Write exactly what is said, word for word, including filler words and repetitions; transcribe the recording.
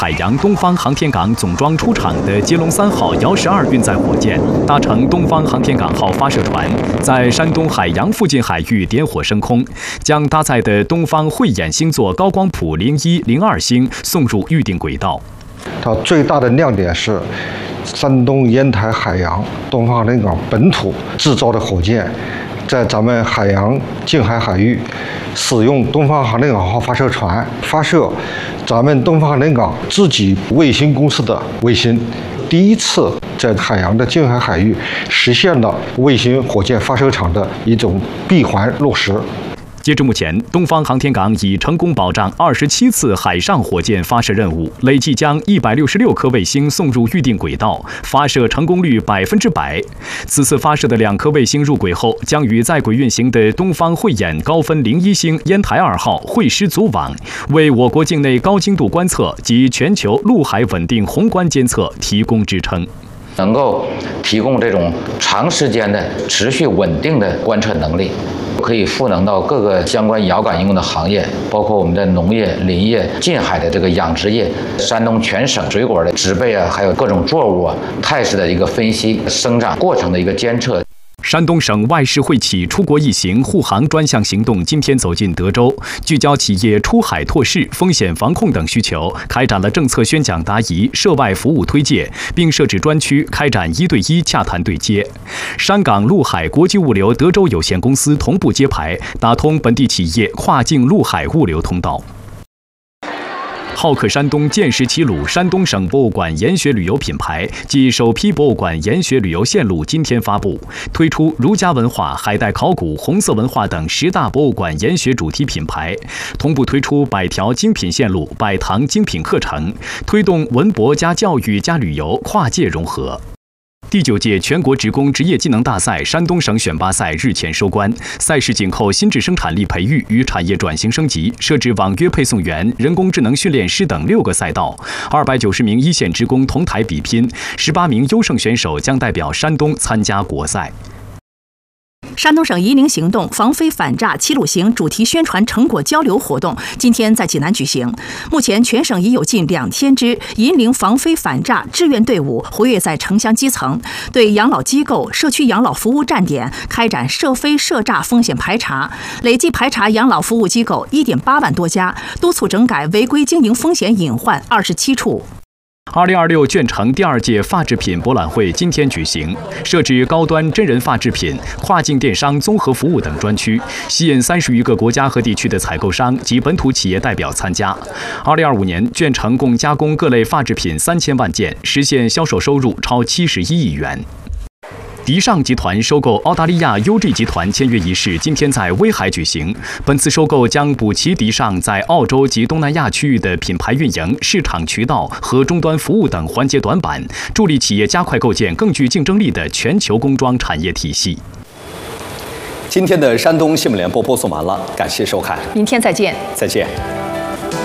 海洋东方航天港总装出厂的捷龙三号遥十二运载火箭，搭乘东方航天港号发射船，在山东海洋附近海域点火升空，将搭载的东方慧眼星座高光谱零一、零二星送入预定轨道。 它最大的亮点是，山东烟台海洋东方航天港本土制造的火箭，在咱们海洋近海海域使用东方航天港号发射船发射咱们东方航天港自己卫星公司的卫星，第一次在海洋的近海海域实现了卫星火箭发射场的一种闭环落实。 截至目前，东方航天港已成功保障二十七次海上火箭发射任务，累计将一百六十六颗卫星送入预定轨道，发射成功率百分之百。此次发射的两颗卫星入轨后，将与在轨运行的东方慧眼高分零一星烟台二号会师组网，为我国境内高精度观测及全球陆海稳定宏观监测提供支撑。 能够提供这种长时间的持续稳定的观测能力，可以赋能到各个相关遥感应用的行业，包括我们的农业、林业、近海的这个养殖业，山东全省水果的植被啊，还有各种作物啊态势的一个分析，生长过程的一个监测。 山东省外事会企出国一行护航专项行动今天走进德州，聚焦企业出海拓市、风险防控等需求，开展了政策宣讲答疑、涉外服务推介，并设置专区开展一对一洽谈对接。山港陆海国际物流德州有限公司同步揭牌，打通本地企业跨境陆海物流通道。好客山东见识齐鲁山东省博物馆研学旅游品牌暨首批博物馆研学旅游线路今天发布，推出儒家文化、海带考古、红色文化等十大博物馆研学主题品牌，同步推出百条精品线路、百堂精品课程，推动文博加教育加旅游跨界融合。第九届全国职工职业技能大赛山东省选拔赛日前收官，赛事紧扣新质生产力培育与产业转型升级，设置网约配送员、人工智能训练师等六个赛道，二百九十名一线职工同台比拼，十八名优胜选手将代表山东参加国赛。 山东省夷陵行动防非反诈齐鲁行主题宣传成果交流活动今天在济南举行。目前全省已有近两千支夷陵防非反诈志愿队伍活跃在城乡基层，对养老机构、社区养老服务站点开展涉非涉诈风险排查，累计排查养老服务机构一点八万多家，督促整改违规经营风险隐患二十七处。 二零二六卷城第二届发制品博览会今天举行，设置高端真人发制品、跨境电商综合服务等专区，吸引三十余个国家和地区的采购商及本土企业代表参加。二零二五年，卷城共加工各类发制品三千万件，实现销售收入超七十一亿元。迪尚集团收购澳大利亚 U G 集团签约仪式今天在威海举行。本次收购将补齐迪尚在澳洲及东南亚区域的品牌运营、市场渠道和终端服务等环节短板，助力企业加快构建更具竞争力的全球工装产业体系。 今天的山东新闻联播播送完了，感谢收看， 明天再见。 再见。